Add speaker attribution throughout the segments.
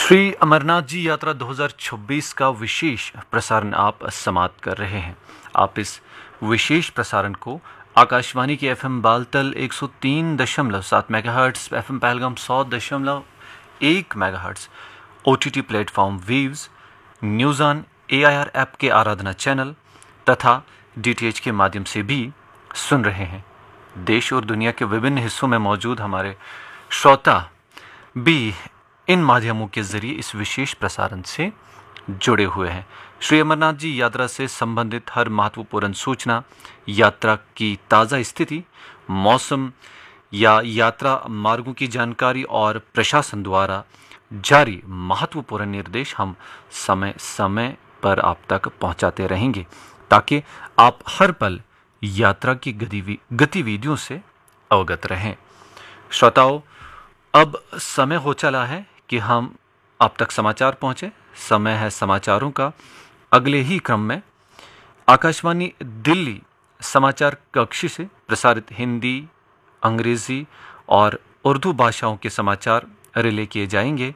Speaker 1: श्री अमरनाथ जी यात्रा 2026 का विशेष प्रसारण आप समाप्त कर रहे हैं। आप इस विशेष प्रसारण को आकाशवाणी के FM Baltal 103.7 megahertz, FM Pahalgam 100.1 megahertz, OTT platform weaves, news on AIR app के आराधना चैनल तथा डीटीएच के माध्यम से भी सुन रहे हैं। देश और दुनिया के विभिन्न हिस्सों में मौजूद हमारे श्रोता भी इन माध्यमों के जरिए इस विशेष प्रसारण से जुड़े हुए हैं। श्री अमरनाथ जी यात्रा से संबंधित हर महत्वपूर्ण सूचना, यात्रा की ताज़ा स्थिति, मौसम या यात्रा मार्गों की जानकारी और प्रशासन द्वारा जारी महत्वपूर्ण निर्देश हम समय समय पर आप तक पहुंचाते रहेंगे, ताकि आप हर पल यात्रा की गतिविधियों से अवगत रहें। श्रोताओं, अब समय हो चला है कि हम आप तक समाचार पहुंचे। समय है समाचारों का। अगले ही क्रम में आकाशवाणी दिल्ली समाचार कक्ष से प्रसारित हिंदी, अंग्रेजी और उर्दू भाषाओं के समाचार रिले किए जाएंगे।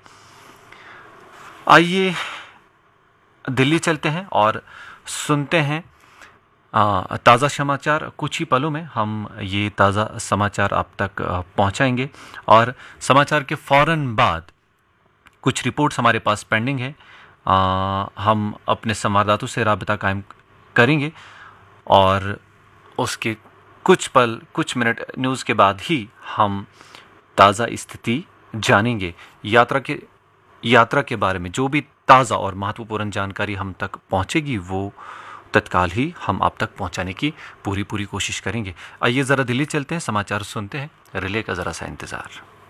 Speaker 1: आइए दिल्ली चलते हैं और सुनते हैं ताज़ा समाचार। कुछ ही पलों में हम ये ताज़ा समाचार आप तक पहुंचाएंगे और समाचार के फ़ौरन बाद कुछ रिपोर्ट्स हमारे पास पेंडिंग है। हम अपने संवाददाताओं से राबता कायम करेंगे और उसके कुछ मिनट न्यूज़ के बाद ही हम ताज़ा स्थिति जानेंगे। यात्रा के बारे में जो भी ताज़ा और महत्वपूर्ण जानकारी हम तक पहुंचेगी वो तत्काल ही हम आप तक पहुंचाने की पूरी कोशिश करेंगे। आइए ज़रा दिल्ली चलते हैं, समाचार सुनते हैं, रिले का ज़रा सा इंतज़ार।